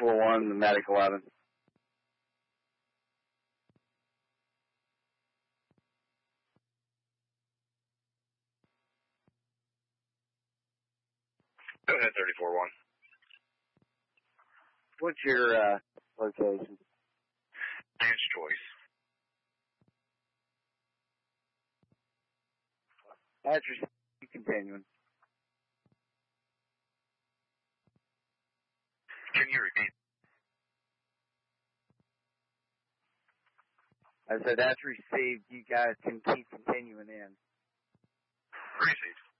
1, the Medic 11. Go ahead, 34-1. What's your location? Dance choice. Address continuing. Can you repeat? I said that's received. You guys can keep continuing in. Received.